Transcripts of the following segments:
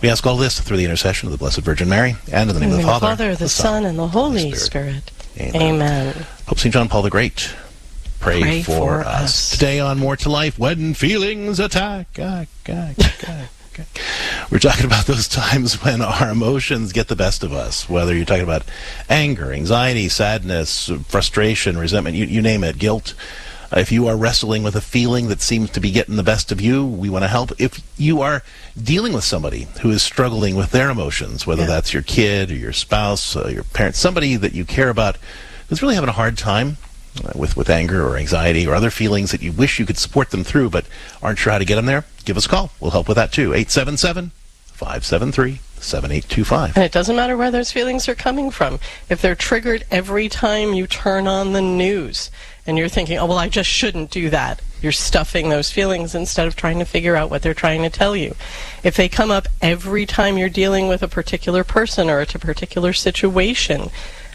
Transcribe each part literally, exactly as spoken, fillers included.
We ask all this through the intercession of the Blessed Virgin Mary, and in the name in of the Father, Father, the, the Son, and the Holy Spirit. Spirit. Amen. Amen. Pope Saint John Paul the Great, pray, pray for, for us. us. Today on More to Life, when feelings attack. Ah, ah, ah, ah. We're talking about those times when our emotions get the best of us, whether you're talking about anger, anxiety, sadness, frustration, resentment, you, you name it, guilt. Uh, if you are wrestling with a feeling that seems to be getting the best of you, we want to help. If you are dealing with somebody who is struggling with their emotions, whether yeah. that's your kid or your spouse, uh, your parents, somebody that you care about who's really having a hard time uh, with, with anger or anxiety or other feelings that you wish you could support them through but aren't sure how to get them there, give us a call. We'll help with that too. eight seven seven, five seven three, seven eight two five. And it doesn't matter where those feelings are coming from. If they're triggered every time you turn on the news and you're thinking, oh, well, I just shouldn't do that, you're stuffing those feelings instead of trying to figure out what they're trying to tell you. If they come up every time you're dealing with a particular person or a particular situation,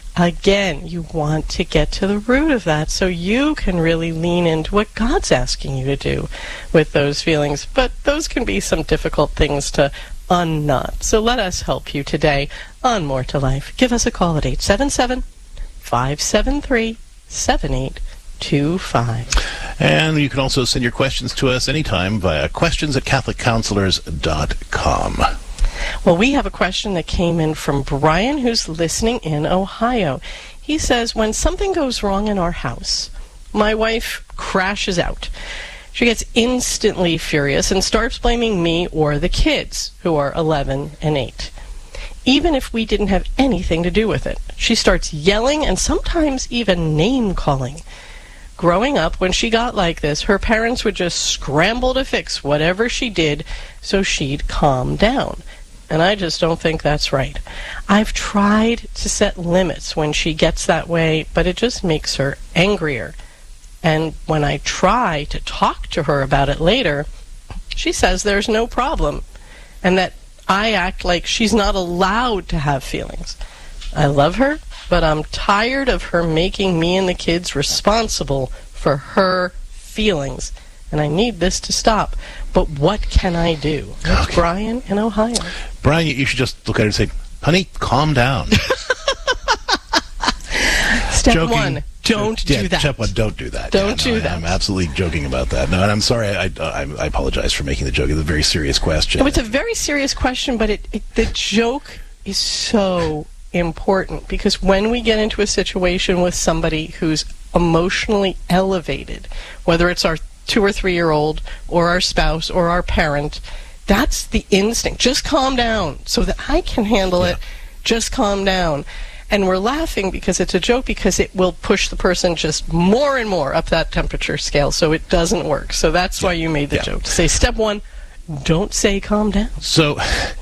again, you want to get to the root of that so you can really lean into what God's asking you to do with those feelings. But those can be some difficult things to unknot. So let us help you today on More to Life. Give us a call at eight seven seven, five seven three, seven eight two five. And you can also send your questions to us anytime via questions at catholic counselors dot com. Well, we have a question that came in from Brian, who's listening in Ohio. He says, when something goes wrong in our house, my wife crashes out. She gets instantly furious and starts blaming me or the kids, who are eleven and eight. Even if we didn't have anything to do with it. She starts yelling and sometimes even name-calling. Growing up, when she got like this, her parents would just scramble to fix whatever she did so she'd calm down. And I just don't think that's right. I've tried to set limits when she gets that way, but it just makes her angrier. And when I try to talk to her about it later, she says there's no problem, and that I act like she's not allowed to have feelings. I love her, but I'm tired of her making me and the kids responsible for her feelings, and I need this to stop. But what can I do? That's okay. Brian in Ohio. Brian, you should just look at her and say, honey, calm down. Step Joking. one, don't yeah, do that. Step one, don't do that. Don't yeah, no, do that. I'm absolutely joking about that. No, and I'm sorry. I, I, I apologize for making the joke. It's a very serious question. No, it's a very serious question, but it, it the joke is so important, because when we get into a situation with somebody who's emotionally elevated, whether it's our two or three year old or our spouse or our parent, that's the instinct. Just calm down so that I can handle yeah. it. Just calm down. And we're laughing because it's a joke, because it will push the person just more and more up that temperature scale, so it doesn't work. So that's yeah. why you made the yeah. joke. To say, step one, don't say calm down. So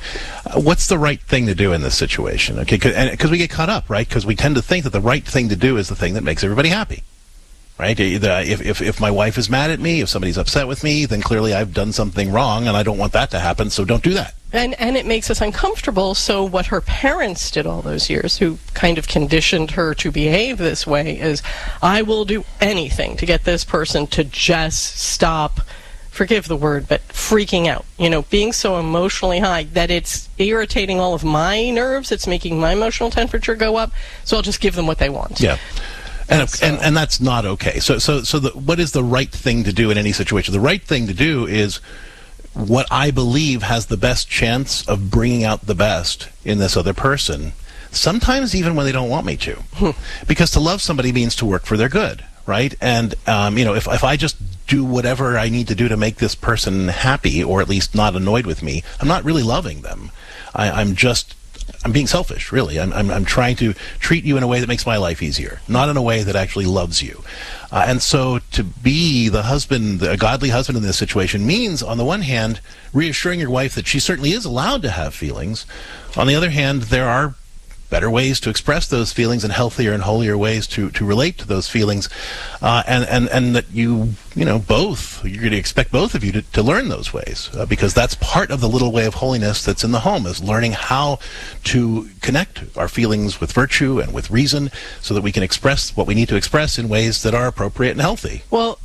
what's the right thing to do in this situation? Okay, because we get caught up, right? Because we tend to think that the right thing to do is the thing that makes everybody happy. Right? If, if if my wife is mad at me, if somebody's upset with me, then clearly I've done something wrong, and I don't want that to happen, so don't do that. And and it makes us uncomfortable, so what her parents did all those years, who kind of conditioned her to behave this way, is, I will do anything to get this person to just stop, forgive the word, but freaking out. You know, being so emotionally high that it's irritating all of my nerves, it's making my emotional temperature go up, so I'll just give them what they want. Yeah. And, so. and and that's not okay. So so so the, what is the right thing to do in any situation? The right thing to do is what I believe has the best chance of bringing out the best in this other person, sometimes even when they don't want me to. Because to love somebody means to work for their good, right? And um, you know, if if I just do whatever I need to do to make this person happy, or at least not annoyed with me, I'm not really loving them. I, I'm just I'm being selfish, really. I'm, I'm I'm trying to treat you in a way that makes my life easier, not in a way that actually loves you. Uh, and so to be the husband, a godly husband in this situation, means, on the one hand, reassuring your wife that she certainly is allowed to have feelings. On the other hand, there are better ways to express those feelings and healthier and holier ways to, to relate to those feelings. Uh, and, and, and that you, you know, both, you're going to expect both of you to, to learn those ways, uh, because that's part of the little way of holiness that's in the home, is learning how to connect our feelings with virtue and with reason so that we can express what we need to express in ways that are appropriate and healthy. Well,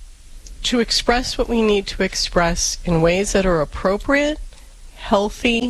to express what we need to express in ways that are appropriate, healthy,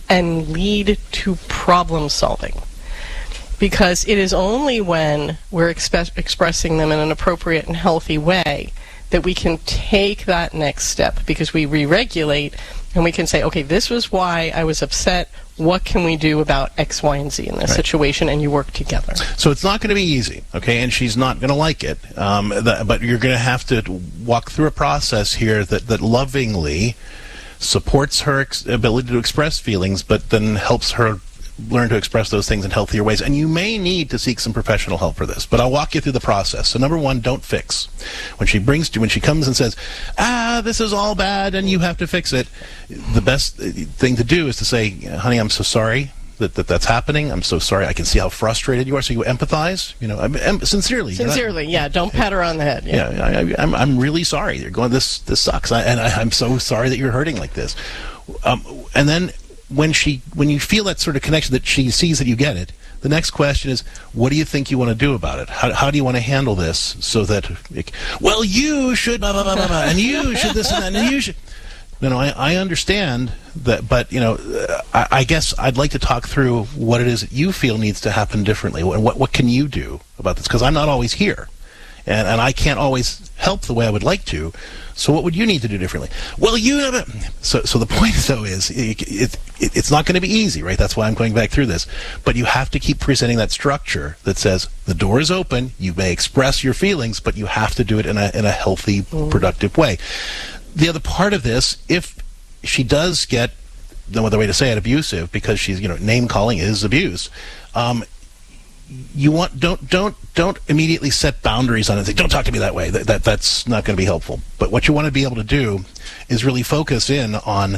and lead to problem solving. Because it is only when we're expe- expressing them in an appropriate and healthy way that we can take that next step, because we re-regulate and we can say, okay, this was why I was upset. What can we do about X, Y, and Z in this right. situation? And you work together. So it's not going to be easy, okay? And she's not going to like it. Um, the, but you're going to have to walk through a process here that, that lovingly supports her ex- ability to express feelings, but then helps her learn to express those things in healthier ways. And you may need to seek some professional help for this, but I'll walk you through the process. So number one, don't fix. When she brings to, when she comes and says, ah, this is all bad and you have to fix it, the best thing to do is to say, honey, I'm so sorry that, that that's happening. I'm so sorry. I can see how frustrated you are. So you empathize, you know, I'm, I'm, sincerely. Sincerely, not, yeah. Don't pat her on the head. Yeah, yeah I, I, I'm, I'm really sorry. You're going, this, this sucks. I, and I, I'm so sorry that you're hurting like this. Um, and then, When she, when you feel that sort of connection, that she sees that you get it, the next question is, what do you think you want to do about it? How, how do you want to handle this so that, it, well, you should, blah, blah, blah, blah, blah, and you should this and that, and you should. No, no, I, I understand that, but, you know, I, I guess I'd like to talk through what it is that you feel needs to happen differently, and what, what can you do about this? Because I'm not always here, and, and I can't always help the way I would like to. So what would you need to do differently? Well, you have it. So, so the point, though, is it, it, it, it's not going to be easy, right? That's why I'm going back through this. But you have to keep presenting that structure that says the door is open. You may express your feelings, but you have to do it in a in a healthy, mm. productive way. The other part of this, if she does get, no other way to say it, abusive, because she's, you know, name calling is abuse. Um, You want don't don't don't immediately set boundaries on it and say, don't talk to me that way. That, that that's not going to be helpful. But what you want to be able to do is really focus in on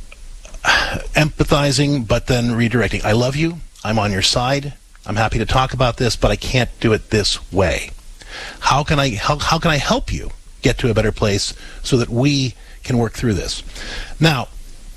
empathizing, but then redirecting. I love you. I'm on your side. I'm happy to talk about this, but I can't do it this way. How can I how how can I help you get to a better place so that we can work through this? Now,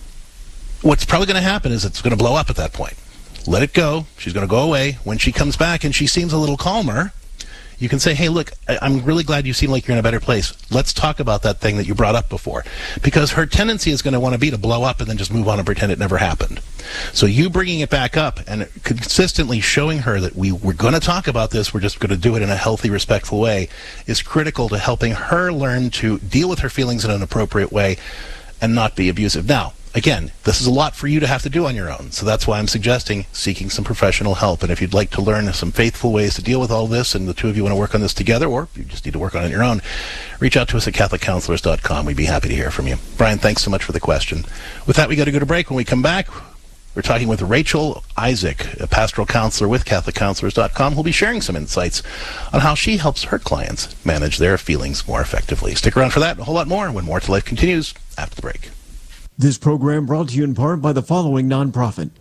what's probably going to happen is it's going to blow up at that point. Let it go. She's going to go away. When she comes back and she seems a little calmer, you can say, hey, look, I'm really glad you seem like you're in a better place. Let's talk about that thing that you brought up before. Because her tendency is going to want to be to blow up and then just move on and pretend it never happened. So you bringing it back up and consistently showing her that we, we're going to talk about this, we're just going to do it in a healthy, respectful way, is critical to helping her learn to deal with her feelings in an appropriate way and not be abusive. Now, again, this is a lot for you to have to do on your own. So that's why I'm suggesting seeking some professional help. And if you'd like to learn some faithful ways to deal with all this, and the two of you want to work on this together, or you just need to work on it on your own, reach out to us at Catholic Counselors dot com. We'd be happy to hear from you. Brian, thanks so much for the question. With that, we got to go to break. When we come back, we're talking with Rachel Isaac, a pastoral counselor with Catholic Counselors dot com, who'll be sharing some insights on how she helps her clients manage their feelings more effectively. Stick around for that and a whole lot more when More to Life continues after the break. This program brought to you in part by the following nonprofit.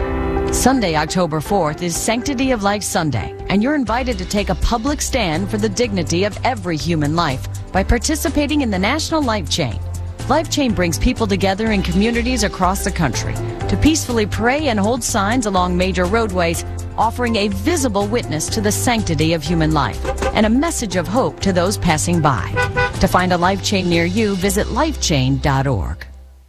Sunday, October fourth is Sanctity of Life Sunday, and you're invited to take a public stand for the dignity of every human life by participating in the National Life Chain. Life Chain brings people together in communities across the country to peacefully pray and hold signs along major roadways, offering a visible witness to the sanctity of human life and a message of hope to those passing by. To find a Life Chain near you, visit life chain dot org.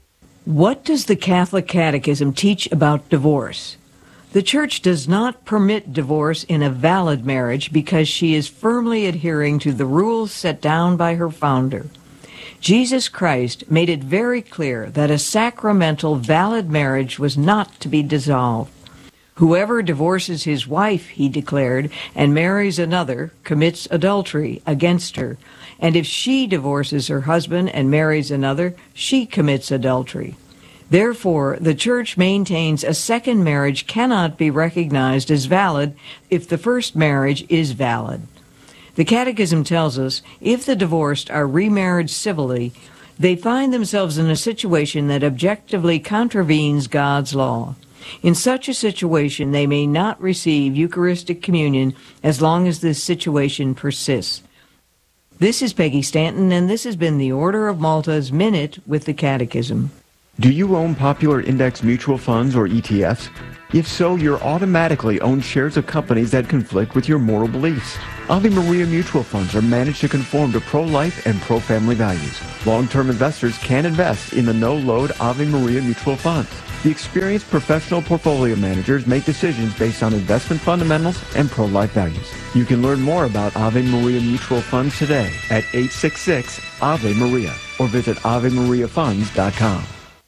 What does the Catholic Catechism teach about divorce? The Church does not permit divorce in a valid marriage because she is firmly adhering to the rules set down by her founder. Jesus Christ made it very clear that a sacramental, valid marriage was not to be dissolved. Whoever divorces his wife, he declared, and marries another, commits adultery against her. And if she divorces her husband and marries another, she commits adultery. Therefore, the Church maintains a second marriage cannot be recognized as valid if the first marriage is valid. The Catechism tells us if the divorced are remarried civilly, they find themselves in a situation that objectively contravenes God's law. In such a situation, they may not receive Eucharistic communion as long as this situation persists. This is Peggy Stanton, and this has been the Order of Malta's Minute with the Catechism. Do you own popular index mutual funds or E T Fs? If so, you're automatically own shares of companies that conflict with your moral beliefs. Ave Maria mutual funds are managed to conform to pro-life and pro-family values. Long-term investors can invest in the no-load Ave Maria mutual funds. The experienced professional portfolio managers make decisions based on investment fundamentals and pro-life values. You can learn more about Ave Maria Mutual Funds today at eight six six Ave Maria or visit ave maria funds dot com.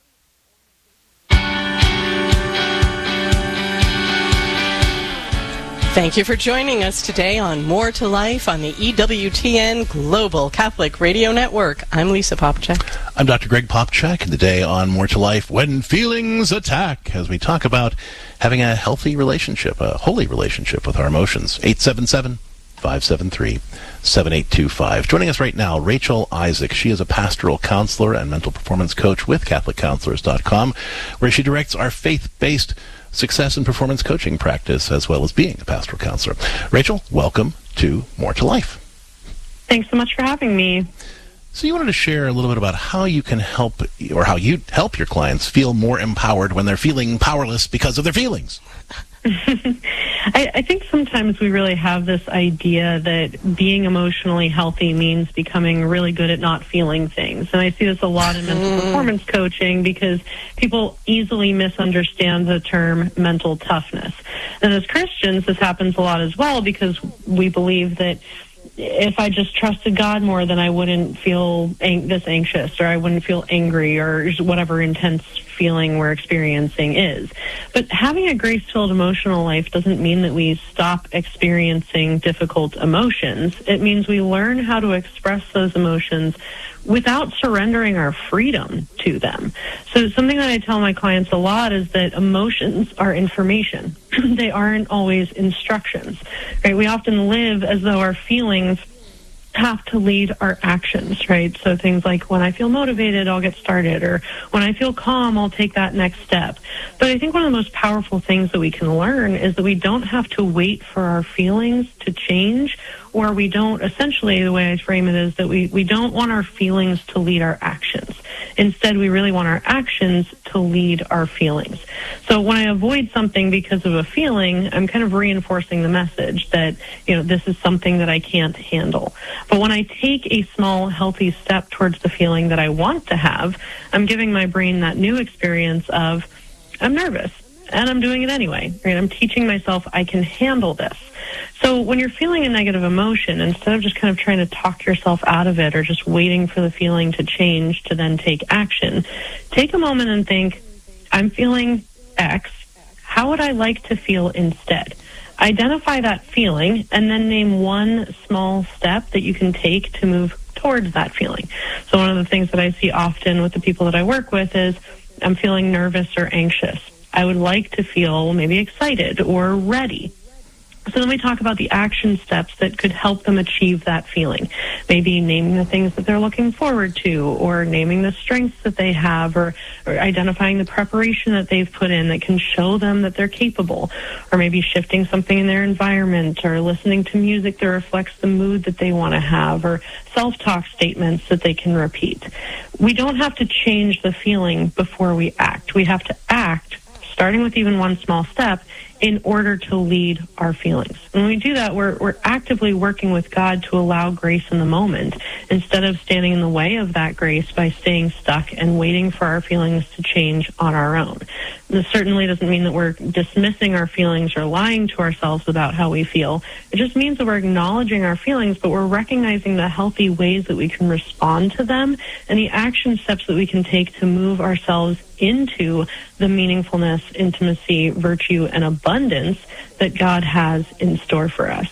Thank you for joining us today on More to Life on the E W T N Global Catholic Radio Network. I'm Lisa Popcak. I'm Doctor Greg Popcak, and today on More to Life, When Feelings Attack, as we talk about having a healthy relationship, a holy relationship with our emotions. eight seven seven, five seven three, seven eight two five. Joining us right now, Rachel Isaac. She is a pastoral counselor and mental performance coach with Catholic Counselors dot com, where she directs our faith-based success and performance coaching practice, as well as being a pastoral counselor. Rachel, welcome to More to Life. Thanks so much for having me. So you wanted to share a little bit about how you can help, or how you help your clients feel more empowered when they're feeling powerless because of their feelings. I, I think sometimes we really have this idea that being emotionally healthy means becoming really good at not feeling things. And I see this a lot in mental performance coaching because people easily misunderstand the term mental toughness. And as Christians, this happens a lot as well because we believe that if I just trusted God more, then I wouldn't feel ang- this anxious, or I wouldn't feel angry, or whatever intense feeling we're experiencing is. But having a grace-filled emotional life doesn't mean that we stop experiencing difficult emotions. It means we learn how to express those emotions without surrendering our freedom to them. So something that I tell my clients a lot is that emotions are information. They aren't always instructions, right? We often live as though our feelings have to lead our actions, right? So things like when I feel motivated, I'll get started, or when I feel calm, I'll take that next step. But I think one of the most powerful things that we can learn is that we don't have to wait for our feelings to change, or we don't, essentially the way I frame it is that we, we don't want our feelings to lead our actions. Instead, we really want our actions to lead our feelings. So when I avoid something because of a feeling, I'm kind of reinforcing the message that, you know, this is something that I can't handle. But when I take a small, healthy step towards the feeling that I want to have, I'm giving my brain that new experience of, I'm nervous, and I'm doing it anyway. Right? I'm teaching myself I can handle this. So when you're feeling a negative emotion, instead of just kind of trying to talk yourself out of it or just waiting for the feeling to change to then take action, take a moment and think, I'm feeling X. How would I like to feel instead? Identify that feeling and then name one small step that you can take to move towards that feeling. So one of the things that I see often with the people that I work with is, I'm feeling nervous or anxious. I would like to feel maybe excited or ready. So then we talk about the action steps that could help them achieve that feeling. Maybe naming the things that they're looking forward to, or naming the strengths that they have, or, or identifying the preparation that they've put in that can show them that they're capable, or maybe shifting something in their environment, or listening to music that reflects the mood that they want to have, or self-talk statements that they can repeat. We don't have to change the feeling before we act. We have to act, starting with even one small step, in order to lead our feelings. When we do that, we're, we're actively working with God to allow grace in the moment, instead of standing in the way of that grace by staying stuck and waiting for our feelings to change on our own. This certainly doesn't mean that we're dismissing our feelings or lying to ourselves about how we feel. It just means that we're acknowledging our feelings, but we're recognizing the healthy ways that we can respond to them and the action steps that we can take to move ourselves into the meaningfulness, intimacy, virtue, and abundance that God has in store for us.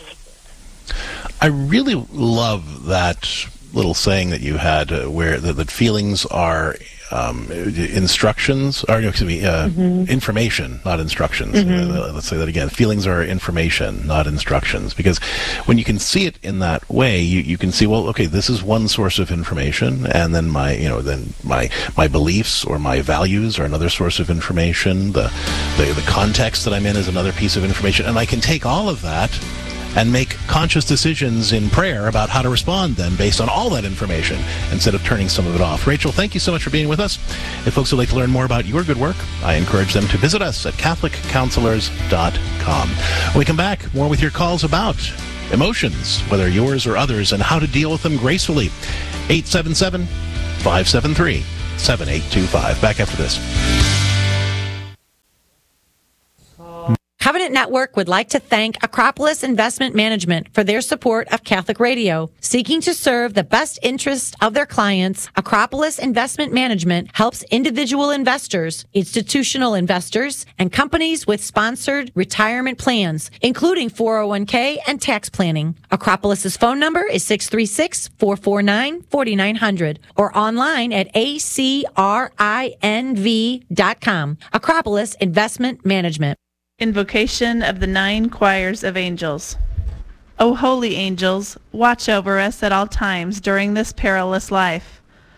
I really love that little saying that you had uh, where the, that feelings are um, instructions, or excuse me, uh, mm-hmm. information, not instructions. Mm-hmm. Uh, let's say that again. Feelings are information, not instructions. Because when you can see it in that way, you, you can see, well, okay, this is one source of information, and then my, you know, then my my beliefs or my values are another source of information. The the, the context that I'm in is another piece of information, and I can take all of that and make conscious decisions in prayer about how to respond then based on all that information instead of turning some of it off. Rachel, thank you so much for being with us. If folks would like to learn more about your good work, I encourage them to visit us at Catholic Counselors dot com. When we come back, more with your calls about emotions, whether yours or others, and how to deal with them gracefully. eight seven seven, five seven three, seven eight two five. Back after this. Covenant Network would like to thank Acropolis Investment Management for their support of Catholic Radio. Seeking to serve the best interests of their clients, Acropolis Investment Management helps individual investors, institutional investors, and companies with sponsored retirement plans, including four oh one k and tax planning. Acropolis's phone number is six three six, four four nine, four nine zero zero or online at A C R I N V dot com. Acropolis Investment Management. Invocation of the Nine Choirs of Angels. O holy angels, watch over us at all times during this perilous life.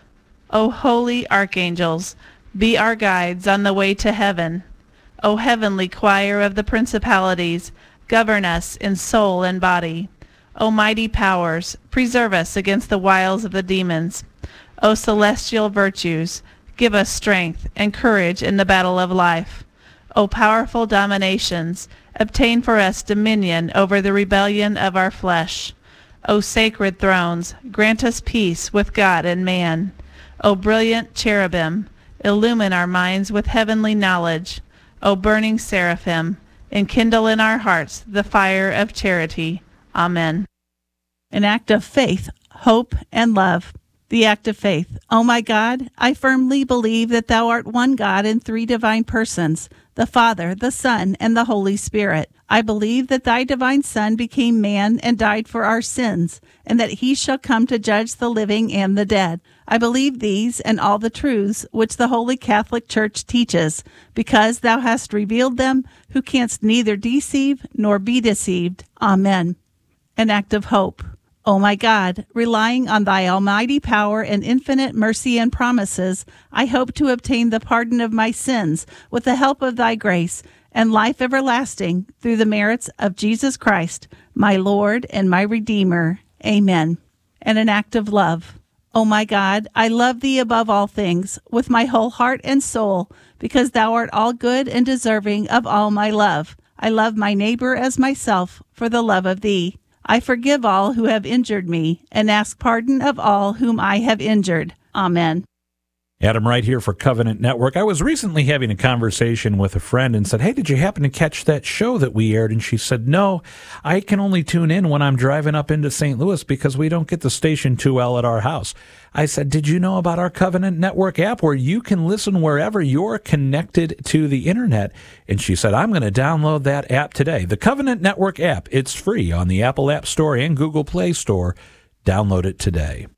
O holy archangels, be our guides on the way to heaven. O heavenly choir of the principalities, govern us in soul and body. O mighty powers, preserve us against the wiles of the demons. O celestial virtues, give us strength and courage in the battle of life. O powerful dominations, obtain for us dominion over the rebellion of our flesh. O sacred thrones, grant us peace with God and man. O brilliant cherubim, illumine our minds with heavenly knowledge. O burning seraphim, enkindle in our hearts the fire of charity. Amen. An act of faith, hope, and love. The act of faith. O my God, I firmly believe that thou art one God in three divine persons, the Father, the Son, and the Holy Spirit. I believe that thy divine Son became man and died for our sins, and that he shall come to judge the living and the dead. I believe these and all the truths which the Holy Catholic Church teaches, because thou hast revealed them, who canst neither deceive nor be deceived. Amen. An act of hope. O my God, relying on thy almighty power and infinite mercy and promises, I hope to obtain the pardon of my sins with the help of thy grace and life everlasting through the merits of Jesus Christ, my Lord and my Redeemer. Amen. And an act of love. O my God, I love thee above all things with my whole heart and soul, because thou art all good and deserving of all my love. I love my neighbor as myself for the love of thee. I forgive all who have injured me, and ask pardon of all whom I have injured. Amen. Adam Wright here for Covenant Network. I was recently having a conversation with a friend and said, hey, did you happen to catch that show that we aired? And she said, no, I can only tune in when I'm driving up into Saint Louis because we don't get the station too well at our house. I said, did you know about our Covenant Network app where you can listen wherever you're connected to the internet? And she said, I'm going to download that app today. The Covenant Network app, it's free on the Apple App Store and Google Play Store. Download it today.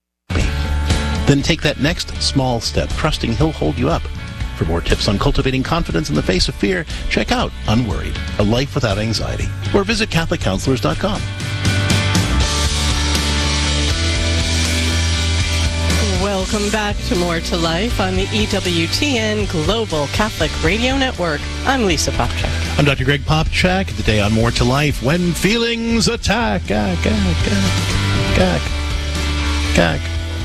Then take that next small step, trusting he'll hold you up. For more tips on cultivating confidence in the face of fear, check out Unworried, A Life Without Anxiety, or visit Catholic Counselors dot com. Welcome back to More to Life on the E W T N Global Catholic Radio Network. I'm Lisa Popchak. I'm Doctor Greg Popchak. Today on More to Life, when feelings attack. Gag, gag, gag, gag, gag.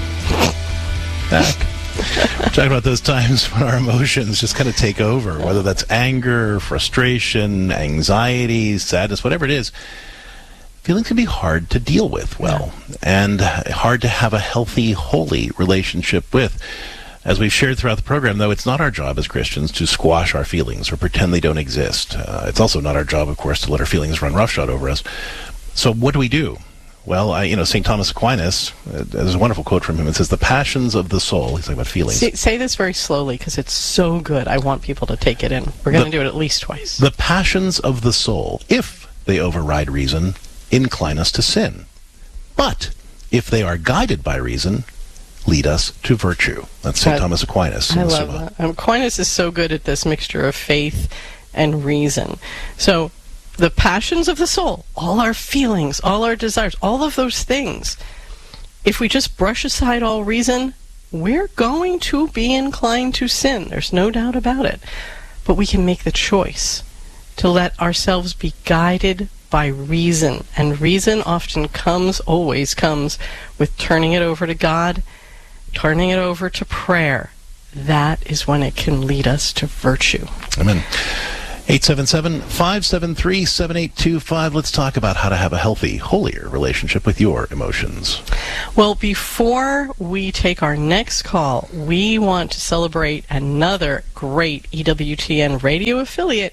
Back. We're talking about those times when our emotions just kind of take over, whether that's anger, frustration, anxiety, sadness, whatever it is. Feelings can be hard to deal with well, and hard to have a healthy, holy relationship with. As we've shared throughout the program, though, it's not our job as Christians to squash our feelings or pretend they don't exist. Uh, it's also not our job, of course, to let our feelings run roughshod over us. So what do we do? Well, I, you know, Saint Thomas Aquinas, uh, there's a wonderful quote from him. It says, the passions of the soul, he's talking about feelings. Say, say this very slowly, because it's so good. I want people to take it in. We're going to do it at least twice. The passions of the soul, if they override reason, incline us to sin. But if they are guided by reason, lead us to virtue. That's Saint Thomas Aquinas. I love that. Um, Aquinas is so good at this mixture of faith and reason. So, the passions of the soul, all our feelings, all our desires, all of those things, if we just brush aside all reason, we're going to be inclined to sin. There's no doubt about it. But we can make the choice to let ourselves be guided by reason. And reason often comes, always comes, with turning it over to God, turning it over to prayer. That is when it can lead us to virtue. Amen. eight seven seven, five seven three, seven eight two five. Let's talk about how to have a healthy, holier relationship with your emotions. Well, before we take our next call, we want to celebrate another great E W T N radio affiliate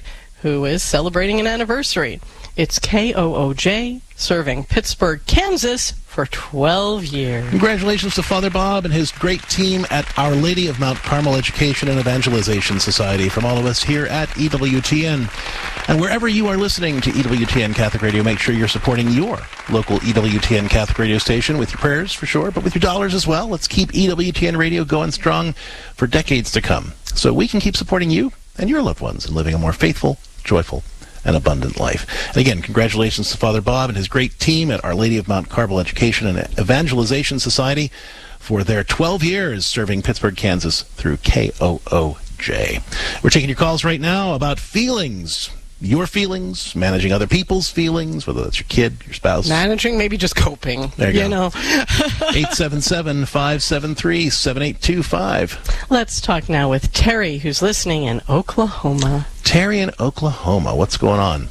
who is celebrating an anniversary. It's K O O J, serving Pittsburgh, Kansas for twelve years. Congratulations to Father Bob and his great team at Our Lady of Mount Carmel Education and Evangelization Society. From all of us here at E W T N. And wherever you are listening to E W T N Catholic Radio, make sure you're supporting your local E W T N Catholic Radio station with your prayers, for sure, but with your dollars as well. Let's keep E W T N Radio going strong for decades to come, so we can keep supporting you and your loved ones and living a more faithful, joyful, and abundant life. And again, congratulations to Father Bob and his great team at Our Lady of Mount Carmel Education and Evangelization Society for their twelve years serving Pittsburgh, Kansas through K O O J. We're taking your calls right now about feelings. Your feelings, managing other people's feelings, whether that's your kid, your spouse. Managing, maybe just coping. There you, you go. know. eight seven seven, five seven three, seven eight two five. Let's talk now with Terry, who's listening in Oklahoma. Terry in Oklahoma. What's going on?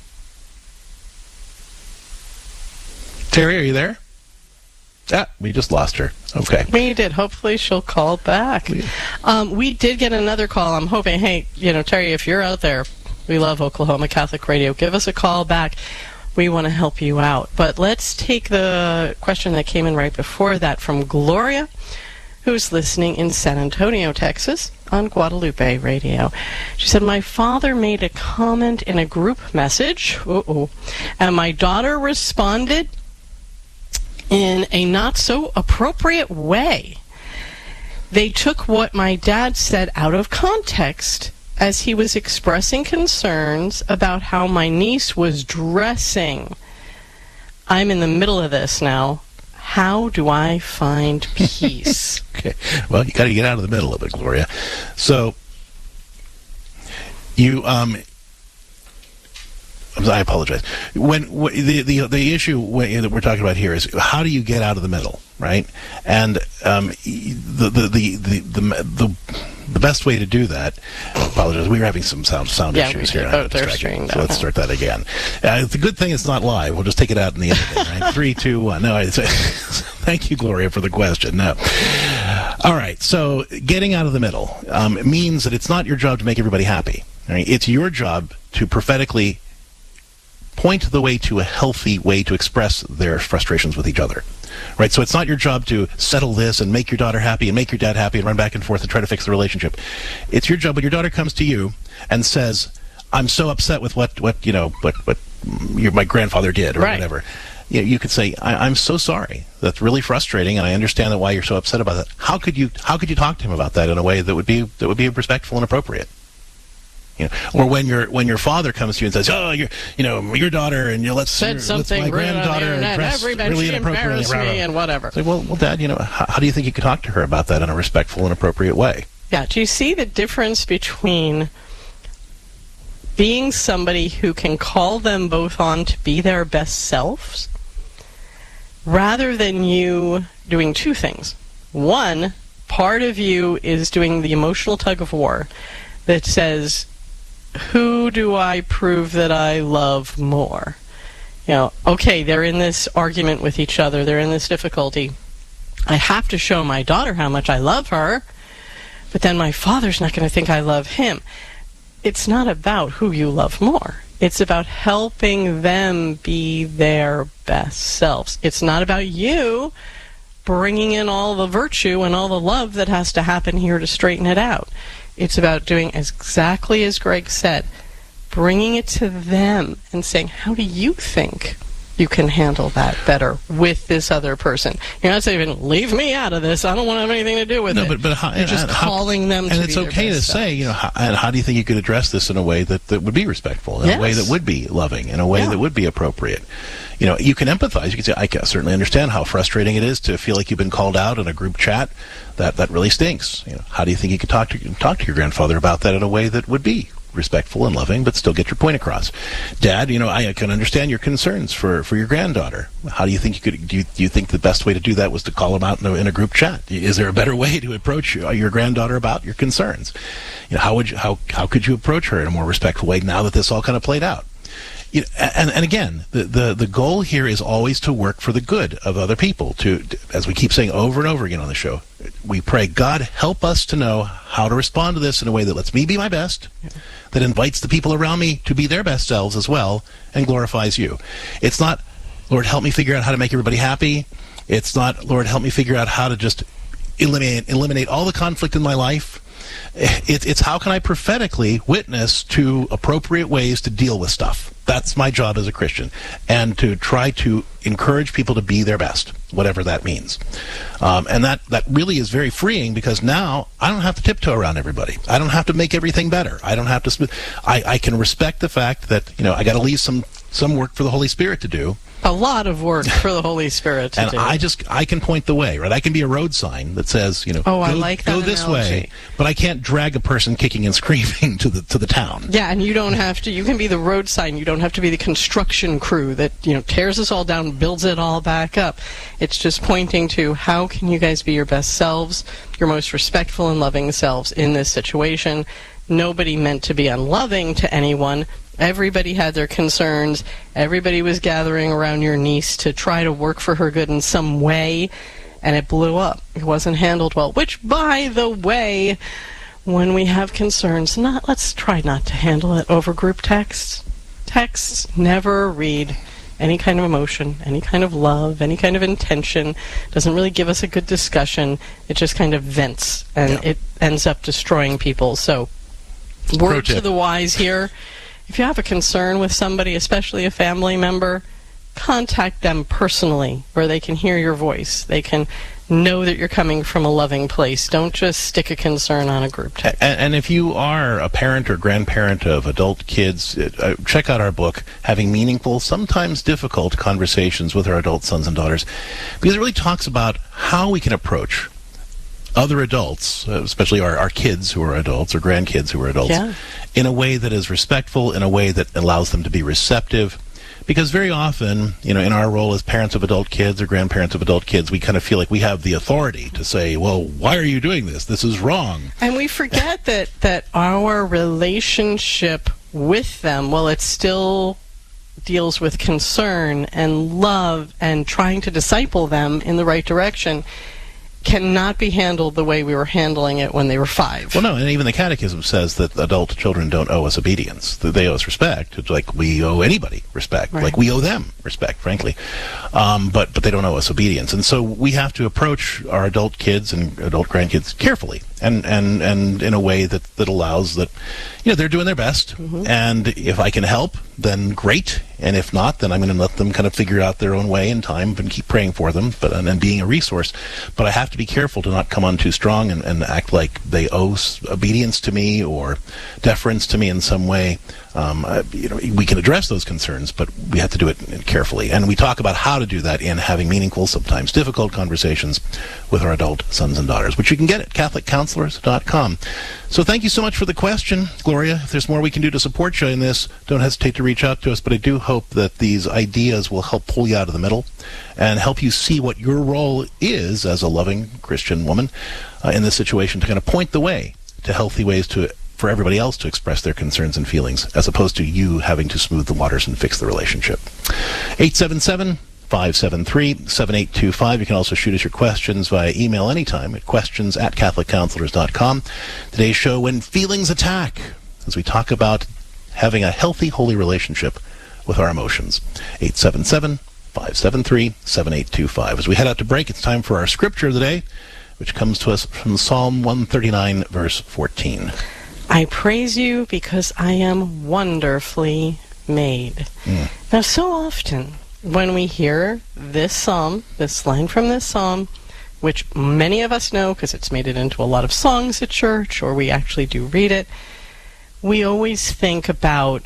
Terry, are you there? Ah, we just lost her. Okay. We did. Hopefully she'll call back. Um, we did get another call. I'm hoping, hey, you know, Terry, if you're out there, we love Oklahoma Catholic Radio. Give us a call back. We want to help you out. But let's take the question that came in right before that from Gloria, who's listening in San Antonio, Texas, on Guadalupe Radio. She said, my father made a comment in a group message, uh-oh, and my daughter responded in a not-so-appropriate way. They took what my dad said out of context, as he was expressing concerns about how my niece was dressing. I'm in the middle of this now. How do I find peace? Okay. Well, you got to get out of the middle of it, Gloria. So, you, um, I apologize. When, when the, the the issue when, that we're talking about here is how do you get out of the middle, right? And um, the, the the the the the the best way to do that. I apologize. We were having some sound sound yeah, issues we here. Oh, they're streaming. So let's start that again. Uh, the good thing it's not live. We'll just take it out in the end. Right? Three, two, one. No, it's, thank you, Gloria, for the question. No. All right. So getting out of the middle um, means that it's not your job to make everybody happy. Right? It's your job to prophetically point the way to a healthy way to express their frustrations with each other. Right? So it's not your job to settle this and make your daughter happy and make your dad happy and run back and forth and try to fix the relationship. It's your job when your daughter comes to you and says, I'm so upset with what, what you know, what, what your, my grandfather did or right. whatever. You know, you could say, I, I'm so sorry. That's really frustrating, and I understand that why you're so upset about that. How could you how could you talk to him about that in a way that would be that would be respectful and appropriate? You know, or when your when your father comes to you and says, "Oh, you're, you know, your daughter, and you know, let's said let's something my rude on the granddaughter internet. dress Everybody really she inappropriately embarrassed me and whatever." It's like, well, well, Dad, you know, how, how do you think you could talk to her about that in a respectful and appropriate way? Yeah. Do you see the difference between being somebody who can call them both on to be their best selves, rather than you doing two things? One, part of you is doing the emotional tug of war that says, who do I prove that I love more? You know, okay, they're in this argument with each other. They're in this difficulty. I have to show my daughter how much I love her, but then my father's not going to think I love him. It's not about who you love more. It's about helping them be their best selves. It's not about you bringing in all the virtue and all the love that has to happen here to straighten it out. It's about doing exactly as Greg said, bringing it to them and saying, how do you think you can handle that better with this other person? You're not saying, leave me out of this. I don't want to have anything to do with no, it. But, but how, You're just how, calling them to and be it's their okay to best say, you know, how, and how do you think you could address this in a way that, that would be respectful, in yes. a way that would be loving, in a way yeah. that would be appropriate? You know, you can empathize. You can say, I can certainly understand how frustrating it is to feel like you've been called out in a group chat. That that really stinks. You know, how do you think you could talk to talk to your grandfather about that in a way that would be respectful and loving, but still get your point across? Dad, you know, I can understand your concerns for, for your granddaughter. How do you think you could? Do you, do you think the best way to do that was to call them out in a, in a group chat? Is there a better way to approach your, your granddaughter about your concerns? You know, how would you, how how could you approach her in a more respectful way now that this all kind of played out? you know, and, and again, the, the, the goal here is always to work for the good of other people. To, as we keep saying over and over again on the show, we pray, God, help us to know how to respond to this in a way that lets me be my best, yeah. that invites the people around me to be their best selves as well, and glorifies you. It's not, Lord, help me figure out how to make everybody happy. It's not, Lord, help me figure out how to just eliminate eliminate all the conflict in my life. It, it's how can I prophetically witness to appropriate ways to deal with stuff. That's my job as a Christian, and to try to encourage people to be their best, whatever that means. Um, and that, that really is very freeing, because now I don't have to tiptoe around everybody. I don't have to make everything better. I don't have to. Sm- I, I can respect the fact that, you know, I got to leave some some work for the Holy Spirit to do. A lot of work for the Holy Spirit to and do. I just, I can point the way, right? I can be a road sign that says, you know, oh, go, I like that go this analogy. way, but I can't drag a person kicking and screaming to the to the town. Yeah, and you don't have to, you can be the road sign. You don't have to be the construction crew that, you know, tears us all down, builds it all back up. It's just pointing to how can you guys be your best selves, your most respectful and loving selves in this situation. Nobody meant to be unloving to anyone. Everybody had their concerns. Everybody was gathering around your niece to try to work for her good in some way, and it blew up. It wasn't handled well. Which, by the way, when we have concerns, not let's try not to handle it over group texts. Texts never read any kind of emotion, any kind of love, any kind of intention. Doesn't really give us a good discussion. It just kind of vents, and yeah. it ends up destroying people. So, word to the wise here. If you have a concern with somebody, especially a family member, contact them personally, where they can hear your voice. They can know that you're coming from a loving place. Don't just stick a concern on a group text. And, and if you are a parent or grandparent of adult kids, uh, check out our book, Having Meaningful, Sometimes Difficult Conversations with Our Adult Sons and Daughters, because it really talks about how we can approach other adults, uh, especially our, our kids who are adults or grandkids who are adults, yeah. in a way that is respectful, in a way that allows them to be receptive. Because very often, you know, in our role as parents of adult kids or grandparents of adult kids, we kind of feel like we have the authority to say, well, why are you doing this? This is wrong. And we forget that, that our relationship with them, well, it still deals with concern and love and trying to disciple them in the right direction, cannot be handled the way we were handling it when they were five. Well, no, and even the Catechism says that adult children don't owe us obedience. That they owe us respect. It's like we owe anybody respect. Right. Like we owe them respect, frankly. Um, but but they don't owe us obedience. And so we have to approach our adult kids and adult grandkids carefully and, and, and in a way that, that allows that, you know, they're doing their best. Mm-hmm. And if I can help, then great. And if not, then I'm going to let them kind of figure out their own way in time and keep praying for them but and, and being a resource. But I have to be careful to not come on too strong and, and act like they owe obedience to me or deference to me in some way. Um, uh, you know, we can address those concerns, but we have to do it carefully. And we talk about how to do that in Having Meaningful, Sometimes Difficult Conversations with Our Adult Sons and Daughters, which you can get at Catholic Counselors dot com. So thank you so much for the question, Gloria. If there's more we can do to support you in this, don't hesitate to reach out to us. But I do hope that these ideas will help pull you out of the middle and help you see what your role is as a loving Christian woman uh, in this situation, to kind of point the way to healthy ways to for everybody else to express their concerns and feelings, as opposed to you having to smooth the waters and fix the relationship. eight seven seven, five seven three, seven eight two five. You can also shoot us your questions via email anytime at questions at Catholic Counselors dot com. Today's show, When Feelings Attack, as we talk about having a healthy, holy relationship with our emotions. eight seven seven, five seven three, seven eight two five. As we head out to break, it's time for our scripture of the day, which comes to us from Psalm one thirty-nine, verse fourteen. I praise you because I am wonderfully made. Mm. Now, so often when we hear this psalm, this line from this psalm, which many of us know because it's made it into a lot of songs at church, or we actually do read it, we always think about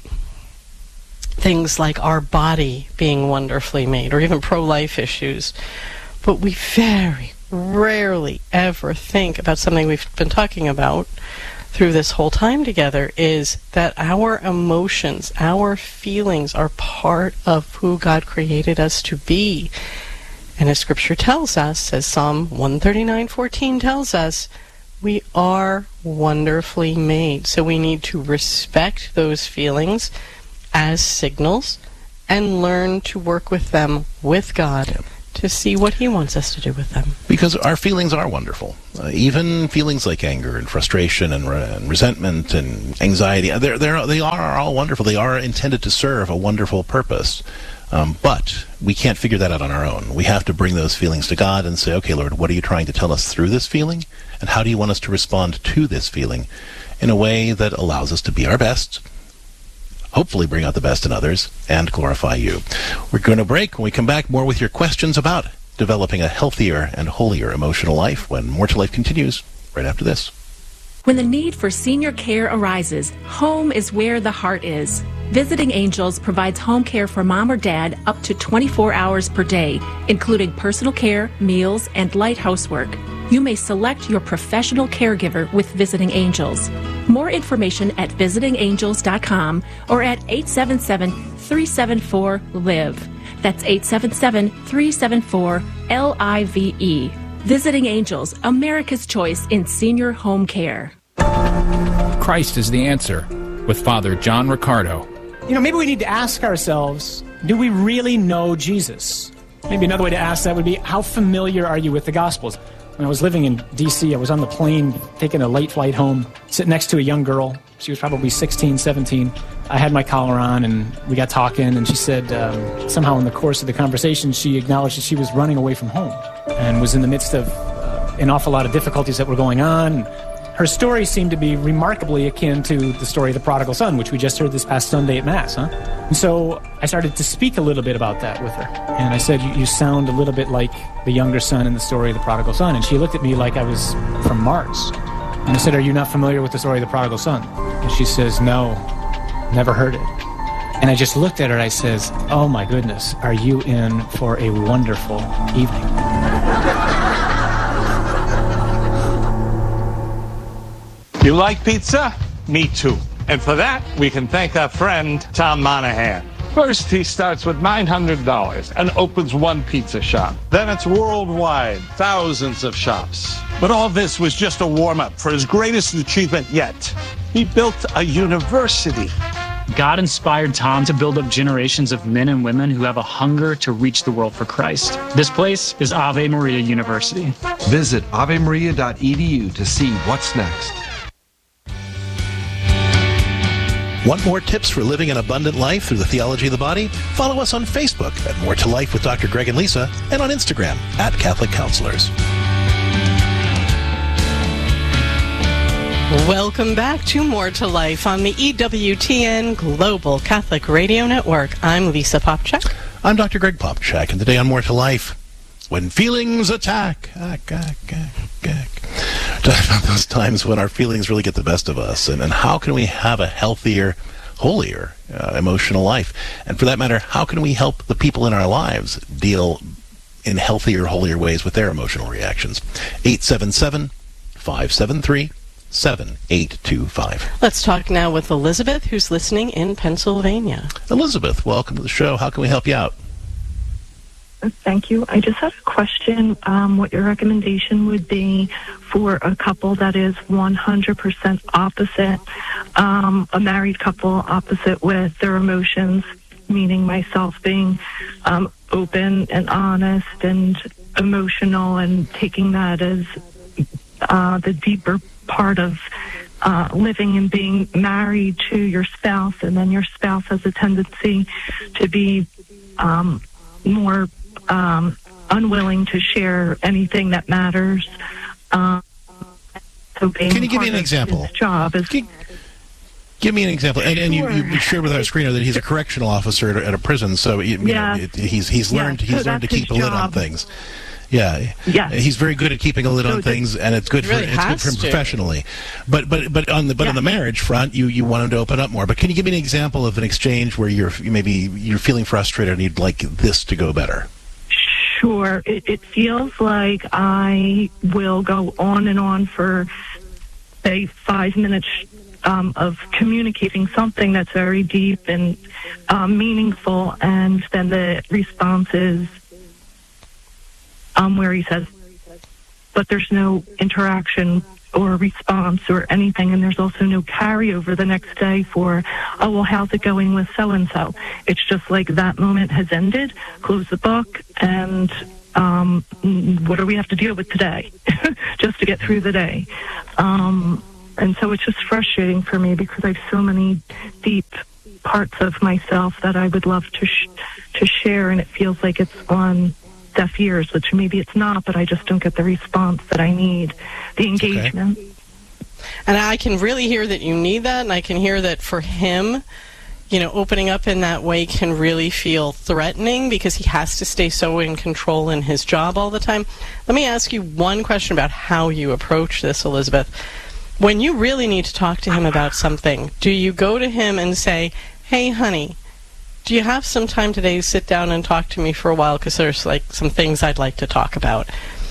things like our body being wonderfully made, or even pro-life issues. But we very rarely ever think about something we've been talking about through this whole time together, is that our emotions, our feelings are part of who God created us to be. And as Scripture tells us, as Psalm one thirty-nine fourteen tells us, we are wonderfully made. So we need to respect those feelings, as signals and learn to work with them with God yeah. to see what He wants us to do with them. Because our feelings are wonderful. Uh, even feelings like anger and frustration and, re- and resentment and anxiety, they're, they're, they are all wonderful. They are intended to serve a wonderful purpose. Um, but we can't figure that out on our own. We have to bring those feelings to God and say, okay, Lord, what are you trying to tell us through this feeling? And how do you want us to respond to this feeling in a way that allows us to be our best, hopefully bring out the best in others, and glorify you? We're going to break. When we come back, more with your questions about developing a healthier and holier emotional life when More to Life continues right after this. When the need for senior care arises, home is where the heart is. Visiting Angels provides home care for mom or dad up to twenty-four hours per day, including personal care, meals, and light housework. You may select your professional caregiver with Visiting Angels. More information at visiting angels dot com or at eight seven seven, three seven four, L I V E. That's eight seven seven, three seven four, L I V E. Visiting Angels, America's choice in senior home care. Christ is the answer, with Father John Riccardo. You know, maybe we need to ask ourselves, do we really know Jesus? Maybe another way to ask that would be, how familiar are you with the Gospels? When I was living in D C, I was on the plane taking a late flight home, sitting next to a young girl. She was probably sixteen, seventeen. I had my collar on, and we got talking, and she said um, somehow in the course of the conversation, she acknowledged that she was running away from home and was in the midst of uh, an awful lot of difficulties that were going on. Her story seemed to be remarkably akin to the story of the prodigal son, which we just heard this past Sunday at Mass, huh? And so I started to speak a little bit about that with her. And I said, you, you sound a little bit like the younger son in the story of the prodigal son. And she looked at me like I was from Mars. And I said, are you not familiar with the story of the prodigal son? And she says, no, never heard it. And I just looked at her and I says, oh my goodness, are you in for a wonderful evening? You like pizza? Me too. And for that, we can thank our friend, Tom Monahan. First, he starts with nine hundred dollars and opens one pizza shop. Then it's worldwide, thousands of shops. But all this was just a warm-up for his greatest achievement yet. He built a university. God inspired Tom to build up generations of men and women who have a hunger to reach the world for Christ. This place is Ave Maria University. Visit ave maria dot e d u to see what's next. Want more tips for living an abundant life through the theology of the body? Follow us on Facebook at More to Life with Doctor Greg and Lisa, and on Instagram at Catholic Counselors. Welcome back to More to Life on the E W T N Global Catholic Radio Network. I'm Lisa Popchak. I'm Doctor Greg Popchak, and today on More to Life, when feelings attack, ack, ack, ack, ack. Talk about those times when our feelings really get the best of us, and, and how can we have a healthier, holier uh, emotional life? And for that matter, how can we help the people in our lives deal in healthier, holier ways with their emotional reactions? eight seven seven, five seven three, seven eight two five. Let's talk now with Elizabeth, who's listening in Pennsylvania. Elizabeth, welcome to the show. How can we help you out? Thank you. I just had a question, um, what your recommendation would be for a couple that is one hundred percent opposite, um, a married couple opposite with their emotions, meaning myself being um, open and honest and emotional and taking that as uh, the deeper part of uh, living and being married to your spouse, and then your spouse has a tendency to be um, more Um, unwilling to share anything that matters. Um, so Can you give me an example? Job is, give, give me an example. And, and sure. you, you shared with our screener that he's a correctional officer at, at a prison, so you, you yeah. know, he's he's learned yeah, he's so learned to that's keep a his lid on job. things. Yeah, yeah. He's very good at keeping a lid so on things, and it's good for really it's good for him to. professionally. But but but on the but yeah. on the marriage front, you, you want him to open up more. But can you give me an example of an exchange where you're maybe you're feeling frustrated and you'd like this to go better? Sure. It, it feels like I will go on and on for, say, five minutes um, of communicating something that's very deep and um, meaningful, and then the response is um, where he says, but there's no interaction or response or anything, and there's also no carryover the next day for, oh, well, how's it going with so-and-so? It's just like that moment has ended, close the book, and um, what do we have to deal with today just to get through the day? Um, and so it's just frustrating for me because I have so many deep parts of myself that I would love to sh- to share, and it feels like it's on deaf ears, which maybe it's not, but I just don't get the response that I need, the engagement. Okay. And I can really hear that you need that, and I can hear that for him, you know, opening up in that way can really feel threatening because he has to stay so in control in his job all the time. Let me ask you one question about how you approach this, Elizabeth. When you really need to talk to him about something, do you go to him and say, hey, honey, do you have some time today to sit down and talk to me for a while because there's like some things I'd like to talk about?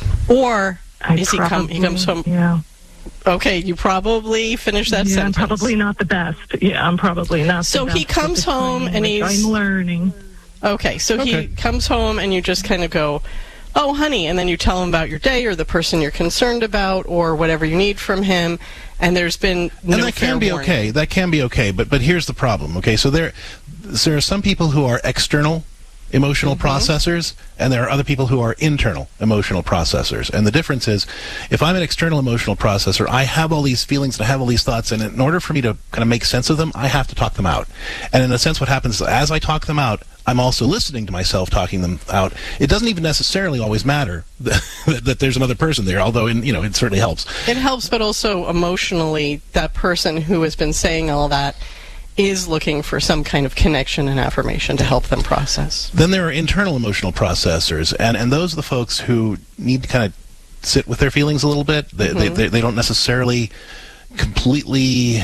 Or I is he come? He comes home. Yeah. Okay, you probably finish that yeah, sentence. I'm probably not the best. Yeah, I'm probably not. So the he best comes home and he's I'm learning. Okay, so Okay. he comes home and you just kind of go, oh, honey, and then you tell him about your day or the person you're concerned about or whatever you need from him, and there's been no and that fair can be warning. okay. That can be okay, but but here's the problem. Okay, so there there are some people who are external emotional Mm-hmm. processors, and there are other people who are internal emotional processors. And the difference is, if I'm an external emotional processor, I have all these feelings and I have all these thoughts, and in order for me to kind of make sense of them, I have to talk them out. And in a sense, what happens is, as I talk them out, I'm also listening to myself talking them out. It doesn't even necessarily always matter that, that there's another person there, although in, you know it certainly helps. It helps, but also emotionally, that person who has been saying all that is looking for some kind of connection and affirmation to help them process. Then there are internal emotional processors, and, and those are the folks who need to kind of sit with their feelings a little bit. They, Mm-hmm. they, they, they don't necessarily completely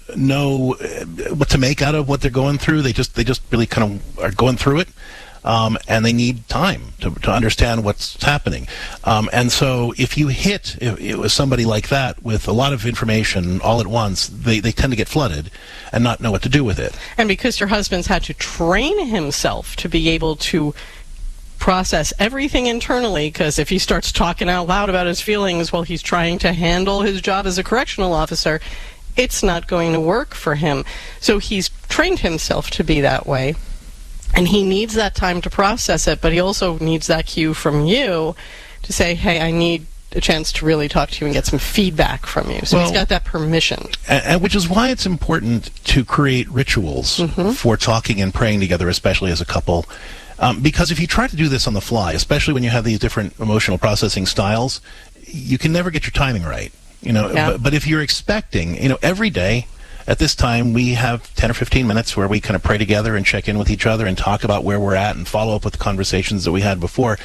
know what to make out of what they're going through. They just they just really kind of are going through it. Um, and they need time to, to understand what's happening. Um, and so if you hit if it was somebody like that with a lot of information all at once, they, they tend to get flooded and not know what to do with it. And because your husband's had to train himself to be able to process everything internally, because if he starts talking out loud about his feelings while he's trying to handle his job as a correctional officer, it's not going to work for him. So he's trained himself to be that way. And he needs that time to process it, but he also needs that cue from you to say, hey, I need a chance to really talk to you and get some feedback from you. So Well, he's got that permission. And, and which is why it's important to create rituals Mm-hmm. for talking and praying together, especially as a couple. Um, because if you try to do this on the fly, especially when you have these different emotional processing styles, you can never get your timing right. You know, Yeah. but, but if you're expecting, you know, every day at this time we have ten or fifteen minutes where we kind of pray together and check in with each other and talk about where we're at and follow up with the conversations that we had before.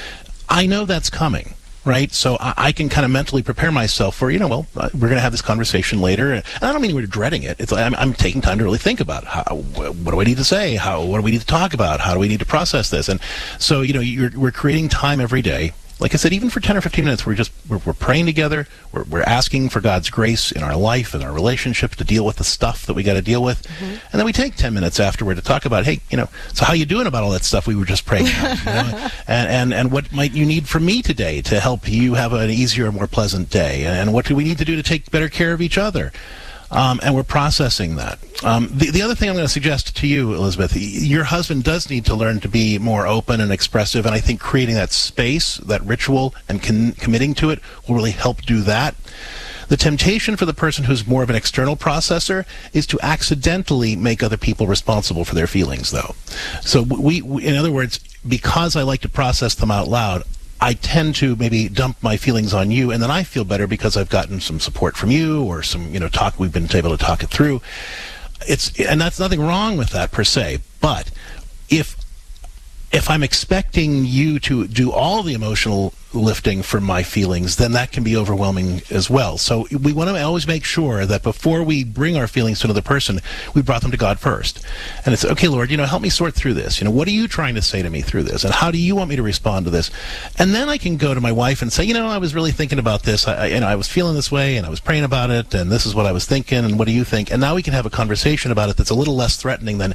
I know that's coming. Right, so I, I can kind of mentally prepare myself for, you know, well, uh, we're going to have this conversation later, and I don't mean we're dreading it. It's like I'm, I'm taking time to really think about how, wh- what do I need to say, how, what do we need to talk about, how do we need to process this, and so you know, you're, we're creating time every day. Like I said, even for ten or fifteen minutes, we're just we're, we're praying together. We're, we're asking for God's grace in our life and our relationships to deal with the stuff that we got to deal with, and then we take ten minutes afterward to talk about, hey, you know, so how you doing about all that stuff we were just praying about, you know? and and and what might you need from me today to help you have an easier, more pleasant day, and what do we need to do to take better care of each other? Um, and we're processing that. Um, the, the other thing I'm going to suggest to you, Elizabeth, y- your husband does need to learn to be more open and expressive, and I think creating that space, that ritual, and con- committing to it will really help do that. The temptation for the person who's more of an external processor is to accidentally make other people responsible for their feelings, though. So we, we in other words, because I like to process them out loud, I tend to maybe dump my feelings on you, and then I feel better because I've gotten some support from you or some, you know, talk. We've been able to talk it through. It's and that's nothing wrong with that per se. But if if I'm expecting you to do all the emotional lifting for my feelings, then that can be overwhelming as well. So we want to always make sure that before we bring our feelings to another person, we brought them to God first. And it's, okay, Lord, you know, help me sort through this. You know, what are you trying to say to me through this? And how do you want me to respond to this? And then I can go to my wife and say, you know, I was really thinking about this. I, I, you know, I was feeling this way, and I was praying about it, and this is what I was thinking, and what do you think? And now we can have a conversation about it that's a little less threatening than,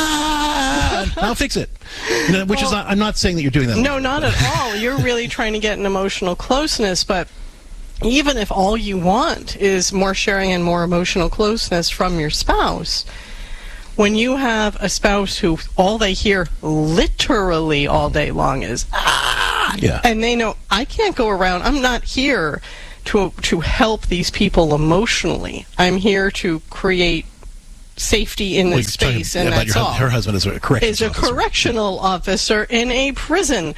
ah, I'll fix it. You know, which Well, is not, I'm not saying that you're doing that. No, not at all. You're really trying to get an emotional closeness, but even if all you want is more sharing and more emotional closeness from your spouse, when you have a spouse who all they hear literally all day long is, ah, yeah. and they know, I can't go around, I'm not here to to help these people emotionally. I'm here to create safety in Well, this you're talking space, and about that's your, all. Her husband is a corrections Is a officer. correctional officer in a prison.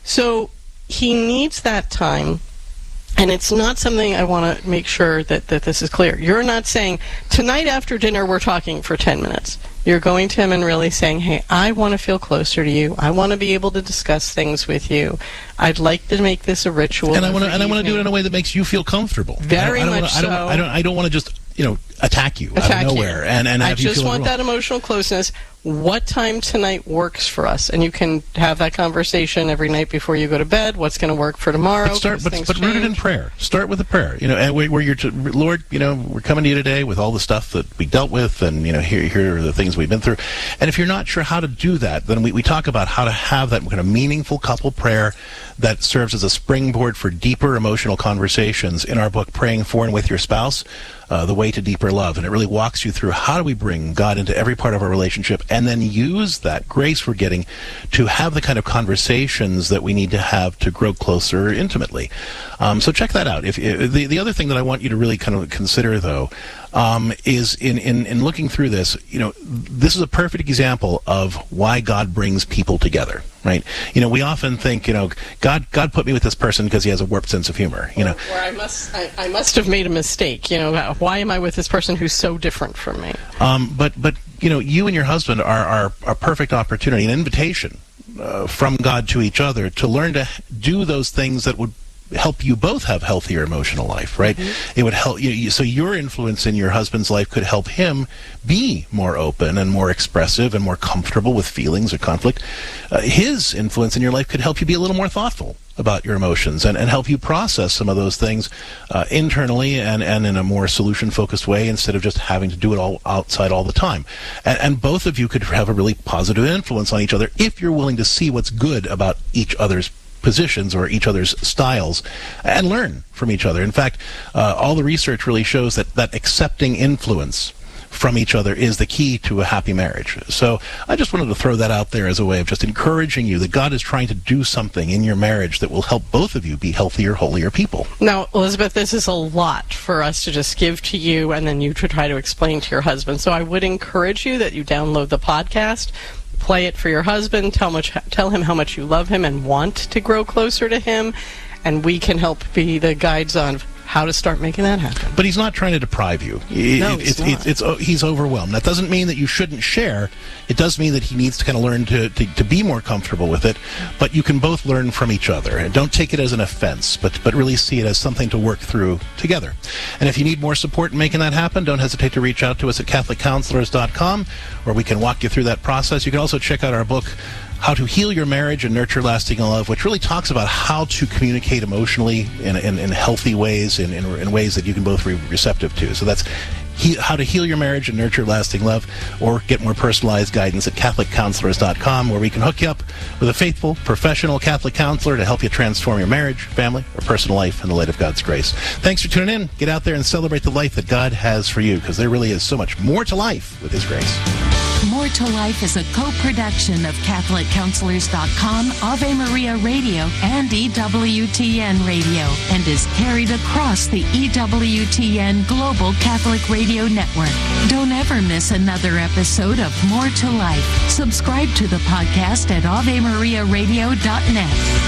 So he needs that time. And it's not something, I want to make sure that, that this is clear. You're not saying, tonight after dinner we're talking for ten minutes. You're going to him and really saying, hey, I want to feel closer to you. I want to be able to discuss things with you. I'd like to make this a ritual. And I want to, every and I want to do it evening." in a way that makes you feel comfortable. Very I don't, I don't much wanna, I don't, so. I don't, I don't want to just, you know, attack you Attack out of you. nowhere. And, and I have you just feel want overwhelmed. that emotional closeness. What time tonight works for us? And you can have that conversation every night before you go to bed. What's going to work for tomorrow? But start, 'cause but, things but rooted in change. prayer. Start with a prayer. You know, and where where you're, to, Lord, you know, we're coming to you today with all the stuff that we dealt with, and you know, here here are the things we've been through. And if you're not sure how to do that, then we, we talk about how to have that kind of meaningful couple prayer that serves as a springboard for deeper emotional conversations in our book, Praying For and With Your Spouse, uh, The Way to Deeper Love. And it really walks you through how do we bring God into every part of our relationship and then use that grace we're getting to have the kind of conversations that we need to have to grow closer intimately. Um, so check that out. If, if the, the other thing that I want you to really kind of consider, though, um, is in, in, in looking through this, you know, this is a perfect example of why God brings people together, right? You know, we often think, you know, God God put me with this person because he has a warped sense of humor, you know. Or I must, I, I must have made a mistake. You know, why am I with this person who's so different from me? Um, but, but you know, you and your husband are, are a perfect opportunity, an invitation uh, from God to each other to learn to do those things that would help you both have healthier emotional life, right? Mm-hmm. It would help you, you. So your influence in your husband's life could help him be more open and more expressive and more comfortable with feelings or conflict. Uh, his influence in your life could help you be a little more thoughtful about your emotions and, and help you process some of those things uh, internally and, and in a more solution-focused way instead of just having to do it all outside all the time. And, and both of you could have a really positive influence on each other if you're willing to see what's good about each other's positions or each other's styles and learn from each other. In fact, uh, all the research really shows that, that accepting influence from each other is the key to a happy marriage. So I just wanted to throw that out there as a way of just encouraging you that God is trying to do something in your marriage that will help both of you be healthier, holier people. Now, Elizabeth, this is a lot for us to just give to you and then you to try to explain to your husband. So I would encourage you that you download the podcast, play it for your husband, tell much, tell him how much you love him and want to grow closer to him, and we can help be the guides on how to start making that happen. But he's not trying to deprive you. It, No, it, he's it's, not. it's, it's, oh, he's overwhelmed. That doesn't mean that you shouldn't share. It does mean that he needs to kind of learn to, to, to be more comfortable with it. But you can both learn from each other. And don't take it as an offense, but, but really see it as something to work through together. And if you need more support in making that happen, don't hesitate to reach out to us at Catholic Counselors dot com, where we can walk you through that process. You can also check out our book, How to Heal Your Marriage and Nurture Lasting Love, which really talks about how to communicate emotionally in, in, in healthy ways, in, in, in ways that you can both be receptive to. So that's he, How to Heal Your Marriage and Nurture Lasting Love, or get more personalized guidance at Catholic Counselors dot com, where we can hook you up with a faithful, professional Catholic counselor to help you transform your marriage, family, or personal life in the light of God's grace. Thanks for tuning in. Get out there and celebrate the life that God has for you, because there really is so much more to life with His grace. More to Life is a co-production of Catholic Counselors dot com, Ave Maria Radio, and E W T N Radio, and is carried across the E W T N Global Catholic Radio Network. Don't ever miss another episode of More to Life. Subscribe to the podcast at Ave Maria Radio dot net.